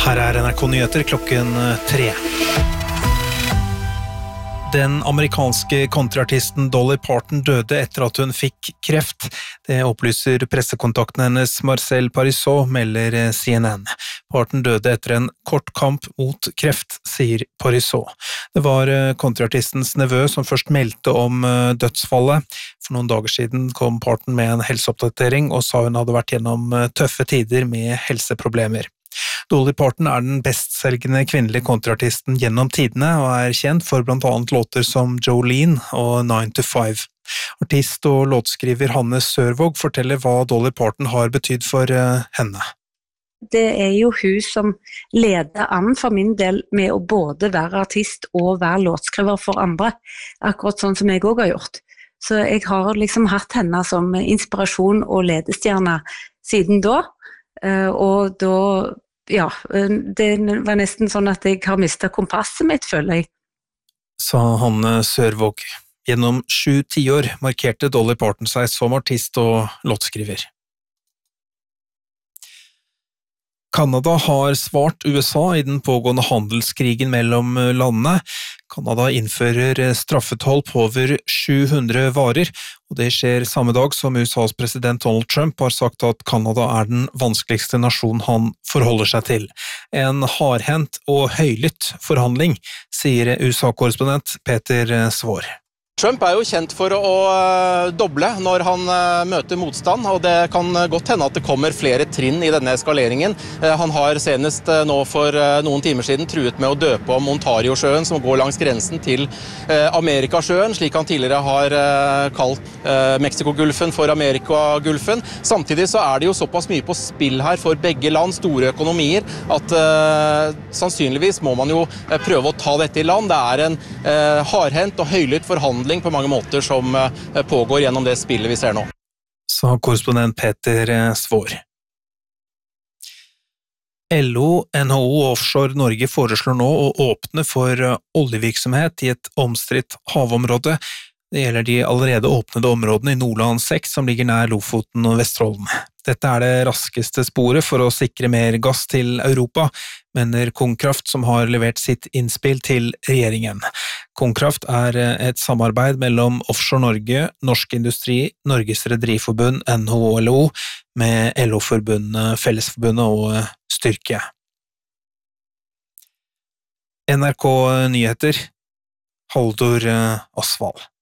Her NRK Nyheter klokken 3. Den amerikanske countryartisten Dolly Parton døde etter at hun fikk kreft. Det opplyser pressekontakten hennes Marcel Parisot, melder CNN. Parton døde etter en kort kamp mot kreft, sier Parisot. Det var countryartistens nevø som først meldte om dødsfallet. For noen dager siden kom Parton med en helseoppdatering og sa hun hadde vært gjennom tøffe tider med helseproblemer. Dolly Parton er den bestselgende kvinnelige countryartisten gjennom tidene og er kjent for blant annet låter som Jolene og 9 to 5. Artist og låtskriver Hanne Sørvåg forteller hva Dolly Parton har betydd for henne. Det er jo hun som leder an for min del med å både være artist og være låtskriver for andre, akkurat sånn som jeg også har gjort. Så jeg har liksom hatt henne som inspirasjon og ledestjerne siden da, og da, ja, det var nesten sånn at jeg har mistet kompasset mitt, føler jeg. Sa Hanne Sørvåg. Gjennom 7 tiår markerte Dolly Parton seg som artist og låtskriver. Kanada har svart USA i den pågående handelskrigen mellom landene. Kanada innfører straffetoll på over 700 varer, og det skjer samme dag som USAs president Donald Trump har sagt at Kanada er den vanskeligste nasjon han forholder seg til. En hardhendt og høylytt forhandling, sier USA-korrespondent Peter Svår. Trump er jo kjent for å doble når han møter motstand, og det kan godt hende at det kommer flere trinn i denne eskaleringen. Han har senest nå for noen timer siden truet med å døpe om Ontario-sjøen som går langs grensen til Amerikasjøen, slik han tidligere har kalt Mexiko-gulfen for Amerika-gulfen. Samtidig så er det jo såpass mye på spill her for begge land, store økonomier, at sannsynligvis må man jo prøve å ta dette i land. Det er en hardhendt og høylytt forhandling på mange måter som pågår gjennom det spillet vi ser nå. Sa korrespondent Peter Svår. LO, NHO og Offshore Norge foreslår nå å åpne for oljevirksomhet i et omstridt havområde. Det gjelder de allerede åpnede områdene i Nordland 6 som ligger nær Lofoten og Vesterålen. Dette er det raskeste sporet for å sikre mer gass til Europa, mener Konkraft som har levert sitt innspill til regjeringen. Konkraft er et samarbeid mellom Offshore Norge, Norsk Industri, Norges Rederiforbund, NHO og LO, med LO-forbundet, Fellesforbundet og Styrke. NRK Nyheter, Haldor Osvald.